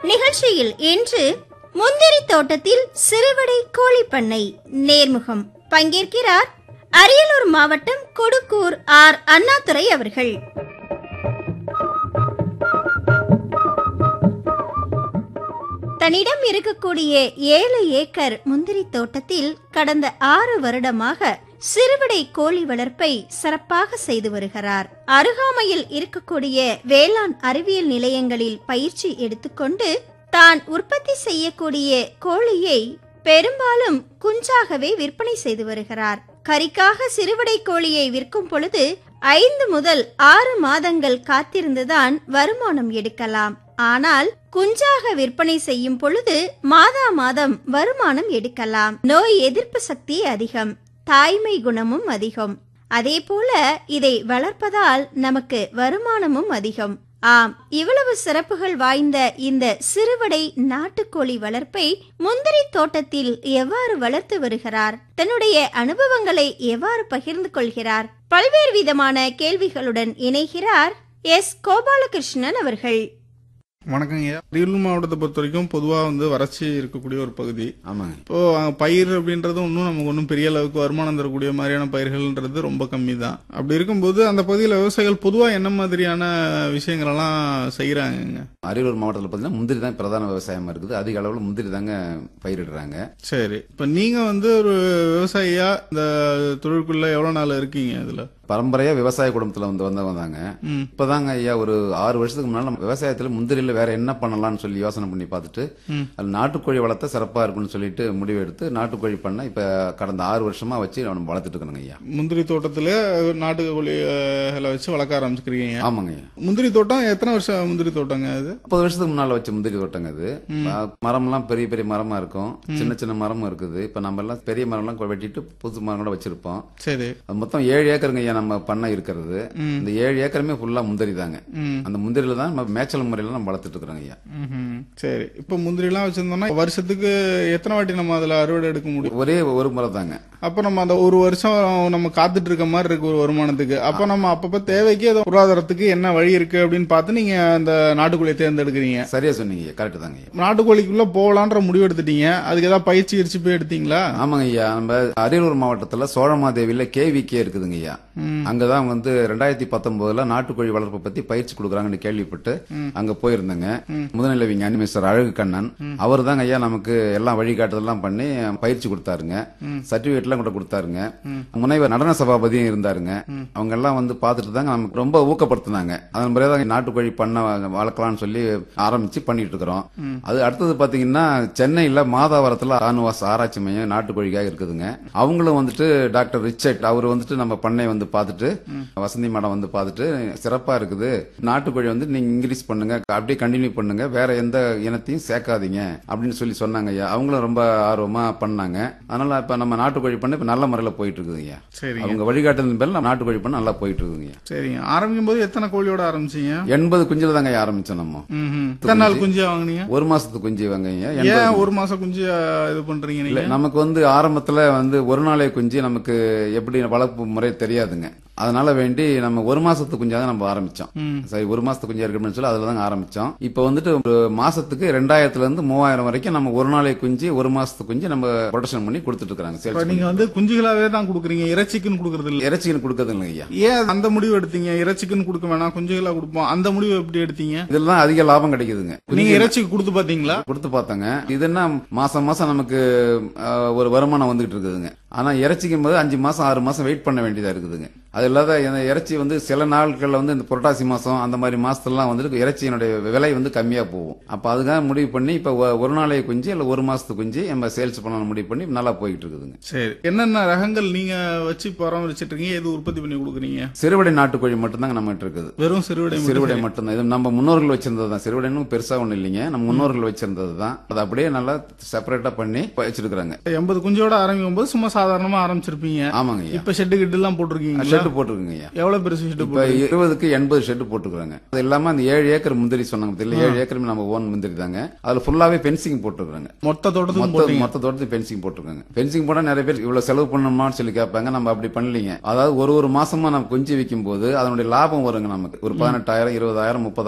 நிகழ்ச்சியில் இன்று முந்திரி தோட்டத்தில் சிறுவடை கோழி பண்ணை நேர்முகம். பங்கேற்கிறார் அரியலூர் மாவட்டம் கொடுக்கூர் ஆர் அண்ணாதுரை அவர்கள். தன்னிடம் இருக்கக்கூடிய 7 ஏக்கர் முந்திரி தோட்டத்தில் கடந்த 6 வருடமாக சிறுவடை கோழி வளர்ப்பை சிறப்பாக செய்து வருகிறார். அருகாமையில் இருக்கக்கூடிய வேளாண் அறிவியல் நிலையங்களில் பயிற்சி எடுத்துக்கொண்டு தான் உற்பத்தி செய்யக்கூடிய கோழியை பெரும்பாலும் குஞ்சாகவே விற்பனை செய்து வருகிறார். கறிக்காக சிறுவடை கோழியை விற்கும் பொழுது 5 முதல் 6 மாதங்கள் காத்திருந்துதான் வருமானம் எடுக்கலாம். ஆனால் குஞ்சாக விற்பனை செய்யும் பொழுது மாதா மாதம் வருமானம் எடுக்கலாம். நோய் எதிர்ப்பு சக்தி அதிகம், தாய்மை குணமும் அதிகம். அதே போல இதை வளர்ப்பதால் நமக்கு வருமானமும் அதிகம். ஆம், இவ்வளவு சிறப்புகள் வாய்ந்த இந்த சிறுவடை நாட்டுக்கோழி வளர்ப்பை முந்திரி தோட்டத்தில் எவ்வாறு வளர்த்து வருகிறார், தன்னுடைய அனுபவங்களை எவ்வாறு பகிர்ந்து கொள்கிறார், பல்வேறு விதமான கேள்விகளுடன் இணைகிறார் எஸ் கோபாலகிருஷ்ணன் அவர்கள். வணக்கங்க. அரியலூர் மாவட்டத்தை பொறுத்த வரைக்கும் பொதுவா வறட்சி இருக்கக்கூடிய ஒரு பகுதி. ஆமாங்க. இப்போ பயிர் அப்படின்றது ஒன்றும் நமக்கு ஒன்றும் பெரிய அளவுக்கு வருமானம் தரக்கூடிய மாதிரியான பயிர்கள்ன்றது ரொம்ப கம்மி தான். அப்படி இருக்கும்போது அந்த பகுதியில் விவசாயிகள் பொதுவா என்ன மாதிரியான விஷயங்கள் எல்லாம் செய்யறாங்க? அரியலூர் மாவட்டத்தில் பார்த்தீங்கன்னா முந்திரி தான் பிரதான விவசாயமா இருக்குது. அதிக அளவில் முந்திரி தாங்க பயிரிடுறாங்க. சரி, இப்ப நீங்க ஒரு விவசாயியா இந்த தொழிலுக்குள்ள எவ்வளவு நாள் இருக்கீங்க? இதுல பரம்பரையா விவசாய குடும்பத்துல வந்தாங்க. இப்பதாங்க ஐயா ஒரு 6 வருஷத்துக்கு முன்னால நம்ம விவசாயத்துல முந்திரியில வேற என்ன பண்ணலாம்னு சொல்லி யோசனை பண்ணி பார்த்துட்டு அது நாட்டுக்கோழி வளர்த்த சிறப்பா இருக்குன்னு சொல்லிட்டு முடிவு எடுத்து நாட்டுக்கோழி பண்ண இப்ப கடந்த 6 வருஷமா வச்சு நம்ம வளர்த்துட்டு இருக்கணுங்க ஐயா. முந்திரி தோட்டத்துல நாட்டுக்கோழிகளை வச்சு வளர்க்க ஆரம்பிச்சுக்கிறீங்க? ஆமாங்க ஐயா. முந்திரி தோட்டம் எத்தனை வருஷம் முந்திரி தோட்டங்க? அது 30 வருஷத்துக்கு முன்னால வச்ச முந்திரி தோட்டங்க. அது மரம் எல்லாம் பெரிய பெரிய மரமா இருக்கும், சின்ன சின்ன மரமும் இருக்குது. இப்ப நம்ம எல்லாம் பெரிய மரம் எல்லாம் வெட்டிட்டு புது மரம் கூட வச்சிருப்போம். சரி, மொத்தம் 7 ஏக்கருங்க ஐயா நம்ம பண்ண இருக்கிறது. இந்த 7 ஏக்கருமே ஃபுல்லா முந்திரி தாங்க. அந்த முந்திரியில தான் நம்ம மேய்ச்சல் முறையில நம்ம வளர்த்துட்டு இருக்கிறோங்க ஐயா. சரி, இப்ப முந்திரி எல்லாம் வச்சிருந்தோம்னா வருஷத்துக்கு எத்தனை வாட்டி நம்ம அதுல அறுவடை எடுக்க முடியும்? ஒரே ஒரு முறை தாங்க. அப்ப நம்ம அந்த ஒரு வருஷம் நம்ம காத்துட்டு இருக்க மாதிரி இருக்கு ஒரு வருமானத்துக்கு. அப்ப நம்ம அப்பப்ப தேவைக்கு பொருளாதாரத்துக்கு என்ன வழி இருக்கு அப்படின்னு பார்த்து நீங்க அந்த நாட்டுக்கோழியை தேர்ந்தெடுக்கிறீங்க. சரியா சொன்னீங்க, கரெக்ட் தாங்க. நாட்டுக்கோழிக்குள்ள போகலான்ற முடிவு எடுத்துட்டீங்க. அதுக்கு ஏதாவது பயிற்சி கிரிச்சு போய் எடுத்தீங்களா? ஆமாங்க ஐயா. நம்ம அரியலூர் மாவட்டத்துல சோழமாதேவியில KVK இருக்குதுங்க ஐயா. அங்கதான் 2019 நாட்டுக்கோழி வளர்ப்பை பத்தி பயிற்சி கொடுக்குறாங்கன்னு கேள்விப்பட்டு அங்க போயிருந்தேங்க. முதுநிலை விஞ்ஞானி மிஸ்டர் அழகு கண்ணன் அவர் தாங்க ஐயா நமக்கு எல்லாம் வழிகாட்டுதெல்லாம் பண்ணி பயிற்சி கொடுத்தாருங்க. சர்டிபிகேட் எல்லாம் கூட கொடுத்தாருங்க. முனைவர் நடன சபாபதியும் இருந்தாருங்க. அவங்க எல்லாம் பார்த்துட்டு தாங்க நமக்கு ரொம்ப ஊக்கப்படுத்தினாங்க. அதன் பிறகு நாட்டுக்கோழி பண்ண வளர்க்கலாம்னு சொல்லி ஆரம்பிச்சு பண்ணிட்டு இருக்கிறோம். அது அடுத்தது பாத்தீங்கன்னா சென்னையில மாதாவரத்துல ஆணுவாஸ் ஆராய்ச்சி மையம் நாட்டுக்கோழிக்காக இருக்குதுங்க. அவங்களும் டாக்டர் ரிச்சர்ட் அவர் நம்ம பண்ணை பார்த்துட்டு வசந்தி மேடம் பார்த்துட்டு சிறப்பா இருக்குது, நாட்டுக்கோழி நீங்க இன்க்ரீஸ் பண்ணுங்க, அப்படியே கண்டினியூ பண்ணுங்க, வேற எந்த இனத்தையும் சேர்க்காதீங்க அப்படின்னு சொல்லி சொன்னாங்க ஐயா. அவங்களும் ரொம்ப ஆர்வமா பண்ணாங்க. அதனால இப்ப நம்ம நாட்டுக்கோழி பண்ண இப்ப நல்ல முறையில போயிட்டு இருக்குதுங்க. அவங்க வழிகாட்டுதல் பேர்ல நாட்டுக்கோழி பண்ண நல்லா போயிட்டு இருக்குதுங்க. சரிங்க. ஆரம்பிக்கும் போது எத்தனை கோழியோட ஆரம்பிச்சீங்க? 80 குஞ்சுல தாங்க ஆரம்பிச்சோம். நம்ம எத்தனை நாள் குஞ்சு வாங்கினீங்க? 1 மாசத்துக்கு குஞ்சு வாங்க. 1 மாசம் குஞ்சு இது பண்றீங்க? நமக்கு ஆரம்பத்துல ஒரு நாளே குஞ்சு நமக்கு எப்படி வளர்ப்பு முறை தெரியாதுங்க. அதனால வேண்டி நம்ம 1 மாசத்து குஞ்சாக நம்ம ஆரம்பிச்சோம். சரி, 1 மாசத்து குஞ்சா இருக்குன்னு சொல்லி அதுல தான் ஆரம்பிச்சோம். இப்ப ஒரு மாசத்துக்கு 2000 இருந்து 3000 வரைக்கும் நம்ம ஒரு நாளை குஞ்சு 1 மாசத்து குஞ்சு நம்ம ப்ரொடக்ஷன் பண்ணி கொடுத்துட்டு இருக்காங்க. நீங்க குஞ்சுகளாவே தான் கொடுக்குறீங்க, இறைச்சிக்குன்னு கொடுக்கறது இல்ல? இறைச்சிக்குன்னு கொடுக்கறது இல்லைங்க ஐயா. ஏன் அந்த முடிவு எடுத்தீங்க? இறைச்சிக்குன்னு கொடுக்க வேணாம், குஞ்சுகளா கொடுப்போம், அந்த முடிவு எப்படி எடுத்தீங்க? இதெல்லாம் அதிக லாபம் கிடைக்குதுங்க. நீங்க இறைச்சிக்கு கொடுத்து பாத்தீங்களா? கொடுத்து பார்த்தாங்க. இதுன்னா மாசம் மாசம் நமக்கு ஒரு வருமானம் வந்துகிட்டு இருக்குதுங்க. ஆனா இறைச்சிக்கும் போது 5 மாசம் 6 மாசம் வெயிட் பண்ண வேண்டியதா இருக்குதுங்க. அது இல்லாத இறைச்சி சில நாட்கள்ல இந்த புரட்டாசி மாசம் அந்த மாதிரி மாசத்துலாம் இறைச்சியினுடைய விலை கம்மியா போகும். அப்ப அதுக்காக முடிவு பண்ணி இப்ப ஒரு நாளைக்கு குஞ்சு இல்ல 1 மாசத்து குஞ்சு நம்ம சேல்ஸ் பண்ண முடிவு பண்ணி நல்லா போயிட்டு இருக்குதுங்க. சரி, என்னென்ன ரகங்கள் நீங்க வச்சு பராமரிச்சிட்டு இருக்கீங்க? எது உற்பத்தி பண்ணி கொடுக்குறீங்க? சிறுவடை நாட்டுக்கோழி மட்டும் தாங்க நம்ம இருக்குது. வெறும் சிறுவடை மட்டும் தான். இது நம்ம முன்னோர்கள் வச்சிருந்தது தான். சிறுவடைன்னு பெருசா ஒண்ணு இல்லைங்க, நம்ம முன்னோர்கள் வச்சிருந்தது தான். அது அப்படியே நல்லா செப்பரேட்டா பண்ணி வச்சிருக்காங்க. 80 குஞ்சோட ஆரம்பிக்கும் போது சும்மா சாதாரணமா ஆரம்பிச்சிருப்பீங்க. ஆமாங்க. இப்ப ஷெட்டு கிட்ட எல்லாம் போட்டிருக்கீங்க? ஷெட்டு போட்டிருக்கீங்க. எவ்வளவு பெருசு ஷெட்டு? 20க்கு 80 ஷெட்டு போட்டுருக்காங்க. அது இல்லாம அந்த 7 ஏக்கர் முந்திரி சொன்னாங்க. 7 ஏக்கர் நம்ம ஓன் முந்திரி தாங்க. அதுல ஃபுல்லாவே பென்சிங் போட்டுருக்காங்க. மொத்த தோட்டத்துக்கு பென்சிங் போட்டுருக்காங்க. பென்சிங் போட்டா நிறைய பேர் இவ்வளவு செலவு பண்ணணுமான்னு சொல்லி கேட்பாங்க. நம்ம அப்படி பண்ணலீங்க. அதாவது ஒரு மாசமா நம்ம குஞ்சு விற்கும் போது அதனுடைய லாபம் வருங்க நமக்கு. ஒரு 18,000 20,000 30,000